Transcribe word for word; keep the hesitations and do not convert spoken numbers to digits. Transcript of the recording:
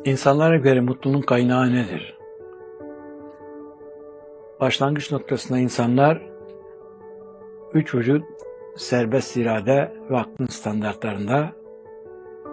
İnsanlara göre mutluluğun kaynağı nedir? Başlangıç noktasında insanlar üç vücut, serbest irade ve aklın standartlarında